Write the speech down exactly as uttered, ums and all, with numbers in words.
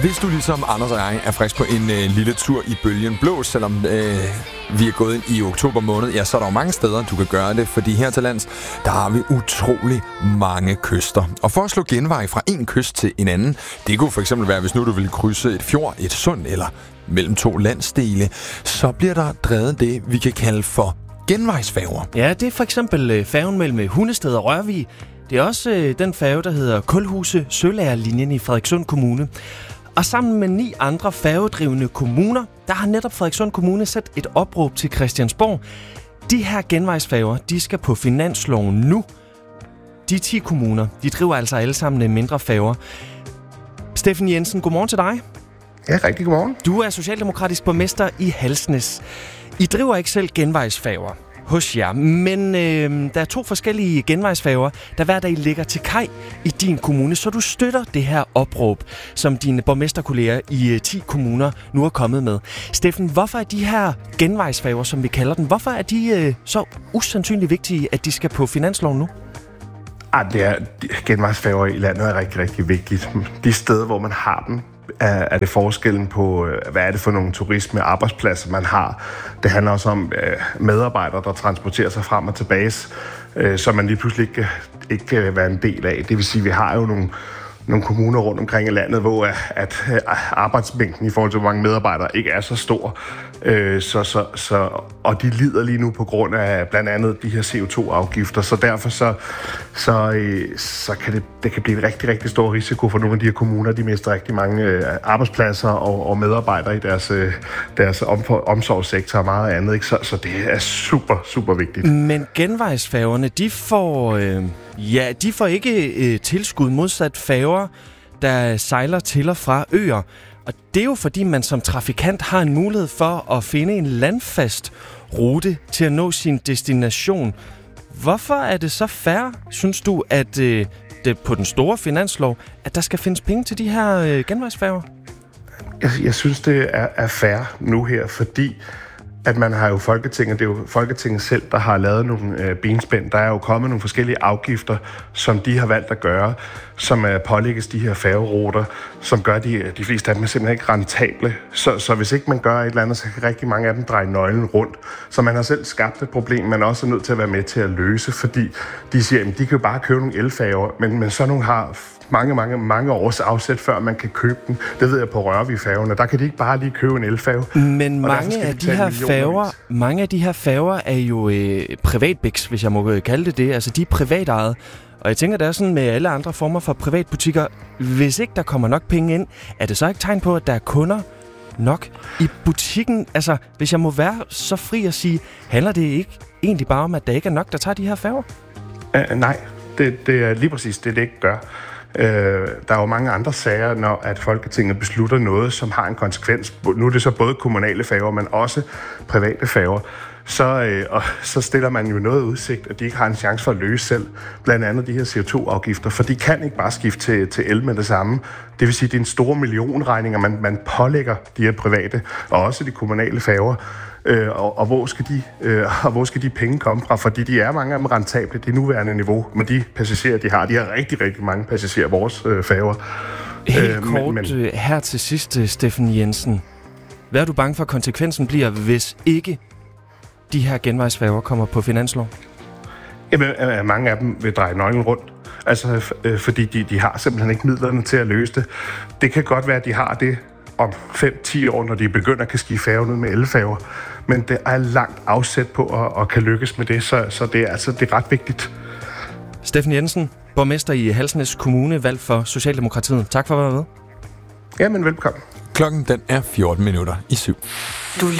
hvis du ligesom Anders og jeg er frisk på en øh, lille tur i bølgen blå, selvom øh, vi er gået ind i oktober måned, ja, så er der jo mange steder, du kan gøre det, fordi her til lands, der har vi utrolig mange kyster. Og for at slå genvej fra en kyst til en anden, det kunne for eksempel være, hvis nu du vil krydse et fjord, et sund eller mellem to landsdele, så bliver der drevet det, vi kan kalde for genvejsfærger. Ja, det er for eksempel færgen mellem Hundested og Rørvig. Det er også øh, den færge, der hedder Kulhuse Sølærlinjen i Frederikssund Kommune. Og sammen med ni andre færgedrivende kommuner, der har netop Frederikssund Kommune sat et opråb til Christiansborg. De her genvejsfærger, de skal på finansloven nu. De ti kommuner, de driver altså alle sammen mindre færger. Steffen Jensen, godmorgen til dig. Ja, rigtig godmorgen. Du er socialdemokratisk borgmester i Halsnæs. I driver ikke selv genvejsfærger hos jer, men øh, der er to forskellige genvejsfærger, der hver dag ligger til kaj i din kommune, så du støtter det her opråb, som dine borgmesterkolleger i øh, ti kommuner nu er kommet med. Steffen, hvorfor er de her genvejsfærger, som vi kalder dem, hvorfor er de øh, så usandsynligt vigtige, at de skal på finansloven nu? Ah, det er, genvejsfærger i landet er rigtig, rigtig vigtigt. De steder, hvor man har dem, er, er det forskellen på, hvad er det for nogle turisme- og arbejdspladser, man har. Det handler også om øh, medarbejdere, der transporterer sig frem og tilbage, øh, som man lige pludselig ikke, ikke kan være en del af. Det vil sige, at vi har jo nogle, nogle kommuner rundt omkring i landet, hvor at arbejdsmængden i forhold til, hvor mange medarbejdere ikke er så stor. Øh, så, så, så, og de lider lige nu på grund af blandt andet de her C O to afgifter, så derfor så, så, øh, så kan det, det kan blive en rigtig, rigtig stor risiko for nogle af de her kommuner. De mister rigtig mange øh, arbejdspladser og, og medarbejdere i deres, øh, deres om, omsorgssektor og meget andet. Ikke? Så, så det er super, super vigtigt. Men genvejsfærgerne, de får, øh, ja, de får ikke øh, tilskud modsat færger, der sejler til og fra øer. Og det er jo fordi, man som trafikant har en mulighed for at finde en landfast rute til at nå sin destination. Hvorfor er det så fair, synes du, at øh, det på den store finanslov, at der skal findes penge til de her øh, genvejsfærger? Jeg, jeg synes, det er, er fair nu her, fordi at man har jo Folketinget, det er jo Folketinget selv, der har lavet nogle øh, benspænd. Der er jo kommet nogle forskellige afgifter, som de har valgt at gøre, som øh, pålægges de her færgeruter, som gør de, de fleste af dem er simpelthen ikke rentable. Så, så hvis ikke man gør et eller andet, så kan rigtig mange af dem dreje nøglen rundt. Så man har selv skabt et problem, man også er nødt til at være med til at løse, fordi de siger, at de kan jo bare købe nogle elfærger, men, men så nogle har mange, mange, mange års afsæt, før man kan købe den. Det ved jeg på Rørvig-færgerne. Der kan de ikke bare lige købe en elfærge. Men mange af, de her færger, mange af de her færger er jo øh, privatbiks, hvis jeg må kalde det det. Altså, de er privatejet. Og jeg tænker, det er sådan med alle andre former for privatbutikker. Hvis ikke der kommer nok penge ind, er det så ikke tegn på, at der er kunder nok i butikken? Altså, hvis jeg må være så fri at sige, handler det ikke egentlig bare om, at der ikke er nok, der tager de her færger? Uh, nej, det, det er lige præcis det, det ikke gør. Øh, der er jo mange andre sager, når at Folketinget beslutter noget, som har en konsekvens. Nu er det så både kommunale færger, men også private færger. Så, øh, og så stiller man jo noget udsigt, at de ikke har en chance for at løse selv. Blandt andet de her C O to afgifter, for de kan ikke bare skifte til, til el med det samme. Det vil sige, at det er en store millionregninger, man, man pålægger de her private, og også de kommunale færger. Øh, og, og, hvor skal de, øh, og hvor skal de penge komme fra? Fordi de er mange af dem rentable, det nuværende niveau, men de passagerer, de har, de har rigtig, rigtig mange passagerer, vores øh, færger. Helt øh, kort men, men, her til sidst, Steffen Jensen. Hvad er du bange for, konsekvensen bliver, hvis ikke de her genvejsfærger kommer på finanslov? Jamen, mange af dem vil dreje nøglen rundt. Altså, øh, fordi de, de har simpelthen ikke midlerne til at løse det. Det kan godt være, at de har det om fem til ti år, når de begynder at kan skifte færgen ud med elfærger. Men det er langt afsæt på at, at kan lykkes med det, så, så det, er, altså, det er ret vigtigt. Steffen Jensen, borgmester i Halsnæs Kommune, valgt for Socialdemokratiet. Tak for at være med. Jamen, velkommen. Klokken den er fjorten minutter i syv. Du